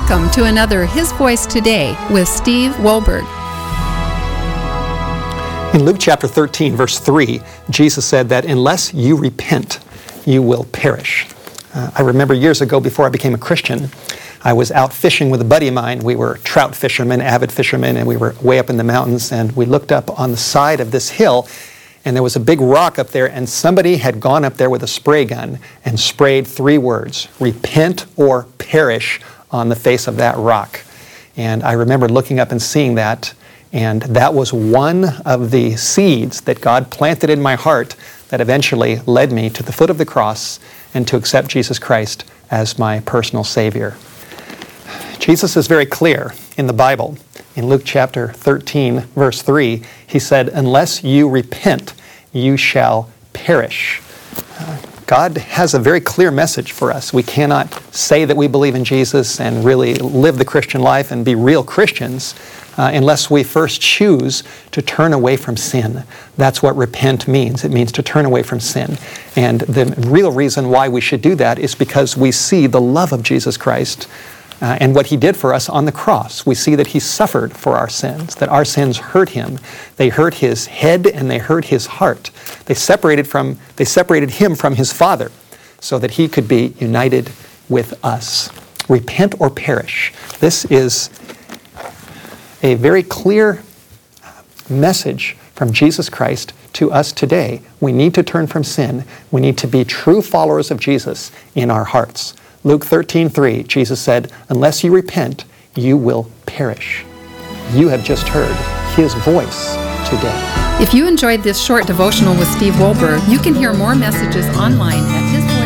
Welcome to another His Voice Today with Steve Wohlberg. In Luke chapter 13, verse 3, Jesus said that unless you repent, you will perish. I remember years ago, before I became a Christian, I was out fishing with a buddy of mine. We were trout fishermen, avid fishermen, and we were way up in the mountains, and we looked up on the side of this hill, and there was a big rock up there, and somebody had gone up there with a spray gun and sprayed 3 words, repent or perish, on the face of that rock. And I remember looking up and seeing that, and that was one of the seeds that God planted in my heart that eventually led me to the foot of the cross and to accept Jesus Christ as my personal Savior. Jesus is very clear in the Bible. In Luke chapter 13, verse 3, he said, unless you repent, you shall perish. God has a very clear message for us. We cannot say that we believe in Jesus and really live the Christian life and be real Christians unless we first choose to turn away from sin. That's what repent means. It means to turn away from sin. And the real reason why we should do that is because we see the love of Jesus Christ and what He did for us on the cross. We see that He suffered for our sins, that our sins hurt Him. They hurt His head and they hurt His heart. They separated Him from His Father so that He could be united with us. Repent or perish. This is a very clear message from Jesus Christ to us today. We need to turn from sin. We need to be true followers of Jesus in our hearts. Luke 13:3, Jesus said, unless you repent, you will perish. You have just heard His voice today. If you enjoyed this short devotional with Steve Wohlberg, you can hear more messages online at